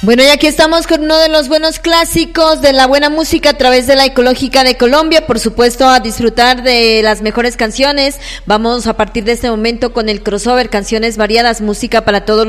Bueno, y aquí estamos con uno de los buenos clásicos de la buena música a través de la Ecológica de Colombia, por supuesto a disfrutar de las mejores canciones. Vamos a partir de este momento con el crossover, canciones variadas, música para todos los